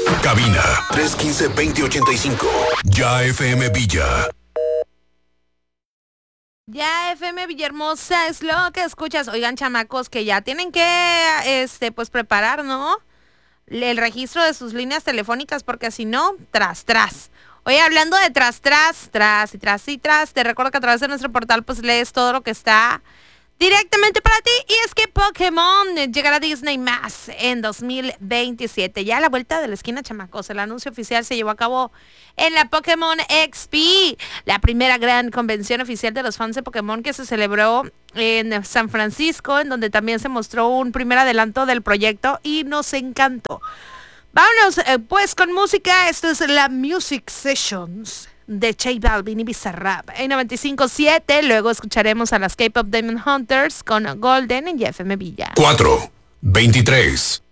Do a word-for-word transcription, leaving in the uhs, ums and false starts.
Cabina tres uno cinco, dos cero ocho cinco. Ya F M Villa. Ya F M Villahermosa es lo que escuchas. Oigan, chamacos, que ya tienen que, este, pues preparar, ¿no? El registro de sus líneas telefónicas, porque si no, tras, tras. Oye, hablando de tras, tras, tras y tras y tras, te recuerdo que a través de nuestro portal, pues lees todo lo que está directamente para ti. Y es que Pokémon llegará a Disney más en dos mil veintisiete. Ya a la vuelta de la esquina, chamacos. El anuncio oficial se llevó a cabo en la Pokémon X P, la primera gran convención oficial de los fans de Pokémon que se celebró en San Francisco, en donde también se mostró un primer adelanto del proyecto y nos encantó. Vámonos eh, pues con música. Esto es la Music Sessions de J Balvin y Bizarrap en noventa y cinco punto siete. Luego escucharemos a las K-Pop Demon Hunters con Golden en Y F M Villa. cuatro veintitrés.